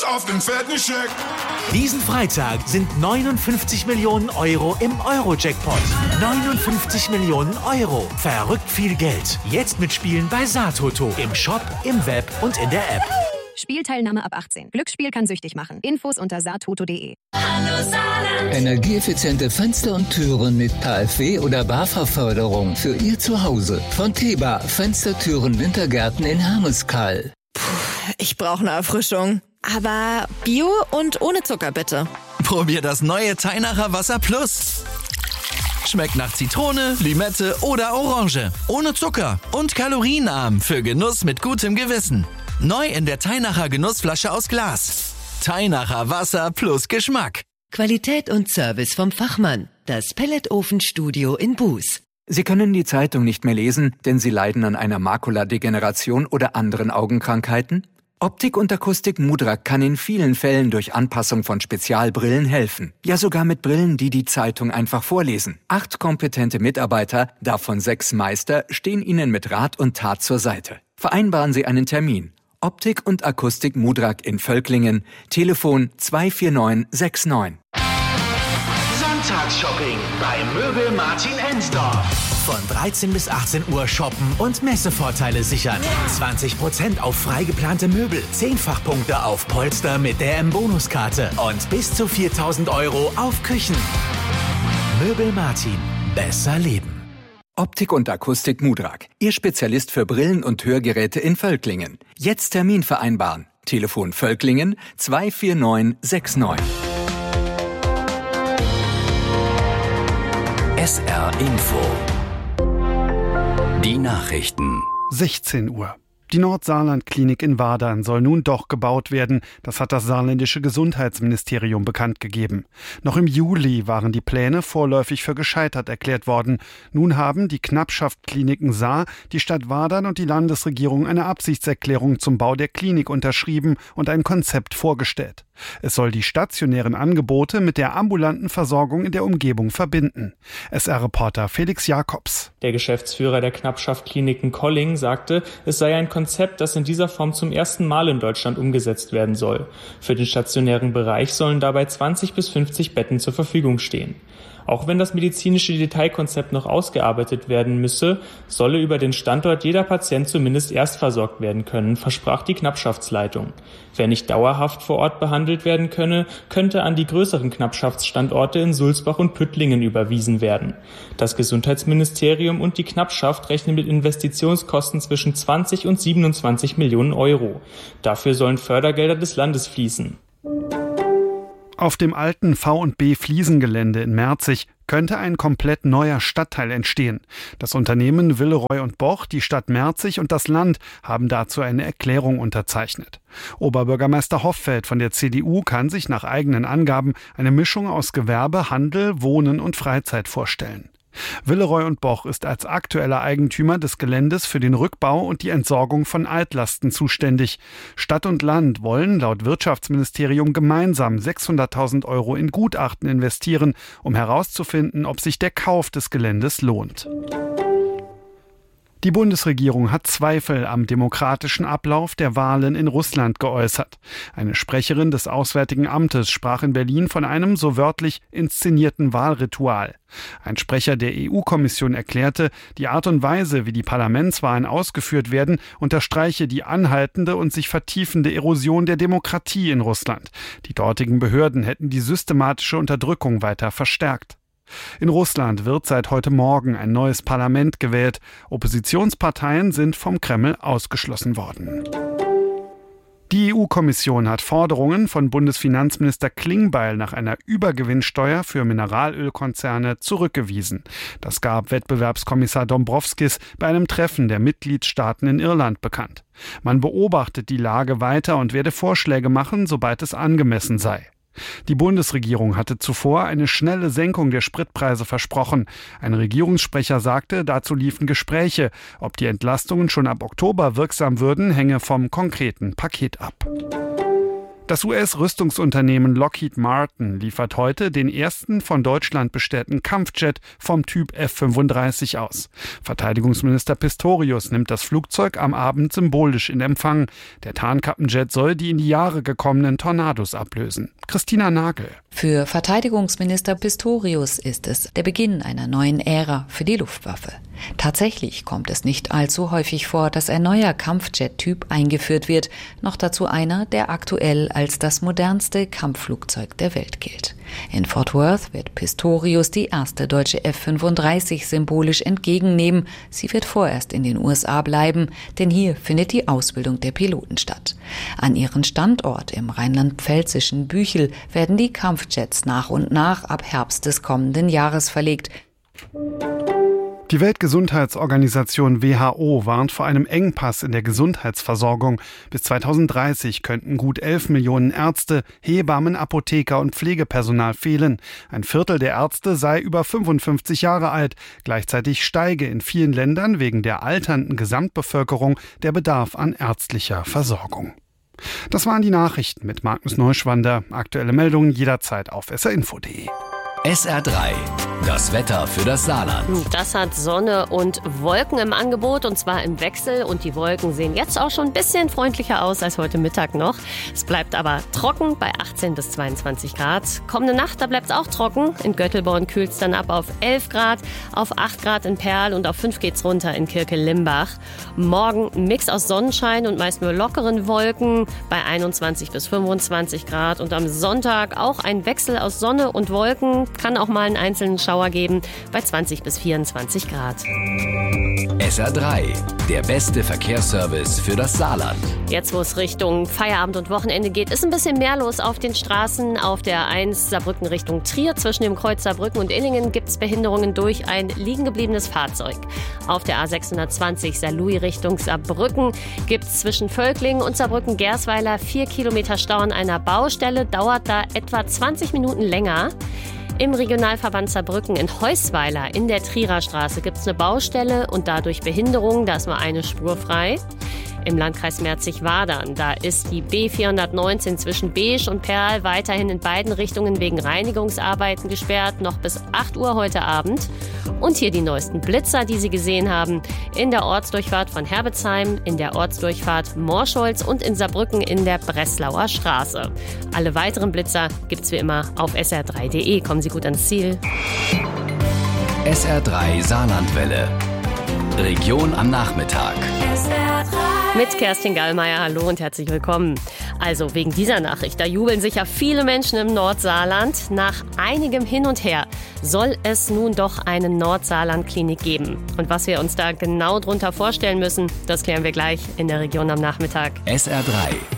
auf den fetten Scheck. Diesen Freitag sind 59 Millionen Euro im Euro-Jackpot. 59 Millionen Euro. Verrückt viel Geld. Jetzt mitspielen bei Satoto. Im Shop, im Web und in der App. Spielteilnahme ab 18. Glücksspiel kann süchtig machen. Infos unter satoto.de. Energieeffiziente Fenster und Türen mit KfW oder BAFA-Förderung für Ihr Zuhause. Von Teba, Fenstertüren, Wintergärten in Hermeskeil. Ich brauche eine Erfrischung. Aber Bio und ohne Zucker bitte. Probier das neue Teinacher Wasser Plus. Schmeckt nach Zitrone, Limette oder Orange. Ohne Zucker und kalorienarm für Genuss mit gutem Gewissen. Neu in der Teinacher Genussflasche aus Glas. Teinacher Wasser plus Geschmack. Qualität und Service vom Fachmann. Das Pelletofenstudio in Buß. Sie können die Zeitung nicht mehr lesen, denn Sie leiden an einer Makuladegeneration oder anderen Augenkrankheiten? Optik und Akustik Mudrak kann in vielen Fällen durch Anpassung von Spezialbrillen helfen. Ja, sogar mit Brillen, die die Zeitung einfach vorlesen. 8 kompetente Mitarbeiter, davon 6 Meister, stehen Ihnen mit Rat und Tat zur Seite. Vereinbaren Sie einen Termin. Optik und Akustik Mudrak in Völklingen. Telefon 24969. Sonntagsshopping bei Möbel Martin Ensdorf. Von 13 bis 18 Uhr shoppen und Messevorteile sichern. 20% auf frei geplante Möbel, 10-fach-Punkte auf Polster mit der M-Bonuskarte und bis zu 4.000 Euro auf Küchen. Möbel Martin. Besser leben. Optik und Akustik Mudrak. Ihr Spezialist für Brillen und Hörgeräte in Völklingen. Jetzt Termin vereinbaren. Telefon Völklingen 24969. SR Info. Die Nachrichten. 16 Uhr. Die Nordsaarland-Klinik in Wadern soll nun doch gebaut werden. Das hat das saarländische Gesundheitsministerium bekannt gegeben. Noch im Juli waren die Pläne vorläufig für gescheitert erklärt worden. Nun haben die Knappschaft Kliniken Saar, die Stadt Wadern und die Landesregierung eine Absichtserklärung zum Bau der Klinik unterschrieben und ein Konzept vorgestellt. Es soll die stationären Angebote mit der ambulanten Versorgung in der Umgebung verbinden. SR-Reporter Felix Jakobs. Der Geschäftsführer der Knappschaft Kliniken Colling sagte, es sei ein Konzept, das in dieser Form zum ersten Mal in Deutschland umgesetzt werden soll. Für den stationären Bereich sollen dabei 20 bis 50 Betten zur Verfügung stehen. Auch wenn das medizinische Detailkonzept noch ausgearbeitet werden müsse, solle über den Standort jeder Patient zumindest erst versorgt werden können, versprach die Knappschaftsleitung. Wer nicht dauerhaft vor Ort behandelt werden könne, könnte an die größeren Knappschaftsstandorte in Sulzbach und Püttlingen überwiesen werden. Das Gesundheitsministerium und die Knappschaft rechnen mit Investitionskosten zwischen 20 und 27 Millionen Euro. Dafür sollen Fördergelder des Landes fließen. Auf dem alten V&B Fliesengelände in Merzig könnte ein komplett neuer Stadtteil entstehen. Das Unternehmen Willeroy & Boch, die Stadt Merzig und das Land haben dazu eine Erklärung unterzeichnet. Oberbürgermeister Hoffeld von der CDU kann sich nach eigenen Angaben eine Mischung aus Gewerbe, Handel, Wohnen und Freizeit vorstellen. Willeroy & Boch ist als aktueller Eigentümer des Geländes für den Rückbau und die Entsorgung von Altlasten zuständig. Stadt und Land wollen laut Wirtschaftsministerium gemeinsam 600.000 Euro in Gutachten investieren, um herauszufinden, ob sich der Kauf des Geländes lohnt. Die Bundesregierung hat Zweifel am demokratischen Ablauf der Wahlen in Russland geäußert. Eine Sprecherin des Auswärtigen Amtes sprach in Berlin von einem so wörtlich inszenierten Wahlritual. Ein Sprecher der EU-Kommission erklärte, die Art und Weise, wie die Parlamentswahlen ausgeführt werden, unterstreiche die anhaltende und sich vertiefende Erosion der Demokratie in Russland. Die dortigen Behörden hätten die systematische Unterdrückung weiter verstärkt. In Russland wird seit heute Morgen ein neues Parlament gewählt. Oppositionsparteien sind vom Kreml ausgeschlossen worden. Die EU-Kommission hat Forderungen von Bundesfinanzminister Klingbeil nach einer Übergewinnsteuer für Mineralölkonzerne zurückgewiesen. Das gab Wettbewerbskommissar Dombrovskis bei einem Treffen der Mitgliedstaaten in Irland bekannt. Man beobachtet die Lage weiter und werde Vorschläge machen, sobald es angemessen sei. Die Bundesregierung hatte zuvor eine schnelle Senkung der Spritpreise versprochen. Ein Regierungssprecher sagte, dazu liefen Gespräche. Ob die Entlastungen schon ab Oktober wirksam würden, hänge vom konkreten Paket ab. Das US-Rüstungsunternehmen Lockheed Martin liefert heute den ersten von Deutschland bestellten Kampfjet vom Typ F-35 aus. Verteidigungsminister Pistorius nimmt das Flugzeug am Abend symbolisch in Empfang. Der Tarnkappenjet soll die in die Jahre gekommenen Tornados ablösen. Christina Nagel. Für Verteidigungsminister Pistorius ist es der Beginn einer neuen Ära für die Luftwaffe. Tatsächlich kommt es nicht allzu häufig vor, dass ein neuer Kampfjet-Typ eingeführt wird, noch dazu einer, der aktuell als das modernste Kampfflugzeug der Welt gilt. In Fort Worth wird Pistorius die erste deutsche F-35 symbolisch entgegennehmen. Sie wird vorerst in den USA bleiben, denn hier findet die Ausbildung der Piloten statt. An ihren Standort im rheinland-pfälzischen Büchel werden die Kampfjets nach und nach ab Herbst des kommenden Jahres verlegt. Die Weltgesundheitsorganisation WHO warnt vor einem Engpass in der Gesundheitsversorgung. Bis 2030 könnten gut 11 Millionen Ärzte, Hebammen, Apotheker und Pflegepersonal fehlen. Ein Viertel der Ärzte sei über 55 Jahre alt. Gleichzeitig steige in vielen Ländern wegen der alternden Gesamtbevölkerung der Bedarf an ärztlicher Versorgung. Das waren die Nachrichten mit Magnus Neuschwander. Aktuelle Meldungen jederzeit auf srinfo.de. SR3, das Wetter für das Saarland. Das hat Sonne und Wolken im Angebot, und zwar im Wechsel. Und die Wolken sehen jetzt auch schon ein bisschen freundlicher aus als heute Mittag noch. Es bleibt aber trocken bei 18 bis 22 Grad. Kommende Nacht, da bleibt es auch trocken. In Göttelborn kühlt es dann ab auf 11 Grad, auf 8 Grad in Perl und auf 5 geht's runter in Kirke-Limbach. Morgen ein Mix aus Sonnenschein und meist nur lockeren Wolken bei 21 bis 25 Grad. Und am Sonntag auch ein Wechsel aus Sonne und Wolken. Kann auch mal einen einzelnen Schauer geben bei 20 bis 24 Grad. SR3, der beste Verkehrsservice für das Saarland. Jetzt, wo es Richtung Feierabend und Wochenende geht, ist ein bisschen mehr los auf den Straßen. Auf der 1 Saarbrücken Richtung Trier zwischen dem Kreuz Saarbrücken und Illingen gibt es Behinderungen durch ein liegen gebliebenes Fahrzeug. Auf der A620 Saarlouis Richtung Saarbrücken gibt es zwischen Völklingen und Saarbrücken-Gersweiler 4 Kilometer Stau an einer Baustelle. Dauert da etwa 20 Minuten länger. Im Regionalverband Saarbrücken in Heusweiler in der Trierer Straße gibt es eine Baustelle und dadurch Behinderungen. Da ist nur eine Spur frei. Im Landkreis Merzig-Wadern, da ist die B419 zwischen Beesch und Perl weiterhin in beiden Richtungen wegen Reinigungsarbeiten gesperrt, noch bis 8 Uhr heute Abend. Und hier die neuesten Blitzer, die Sie gesehen haben, in der Ortsdurchfahrt von Herbetsheim, in der Ortsdurchfahrt Morscholz und in Saarbrücken in der Breslauer Straße. Alle weiteren Blitzer gibt's wie immer auf sr3.de. Kommen Sie gut ans Ziel. SR3 Saarlandwelle. Region am Nachmittag. Mit Kerstin Gallmeier, hallo und herzlich willkommen. Also wegen dieser Nachricht, da jubeln sicher viele Menschen im Nordsaarland. Nach einigem Hin und Her soll es nun doch eine Nordsaarland-Klinik geben. Und was wir uns da genau drunter vorstellen müssen, das klären wir gleich in der Region am Nachmittag. SR3.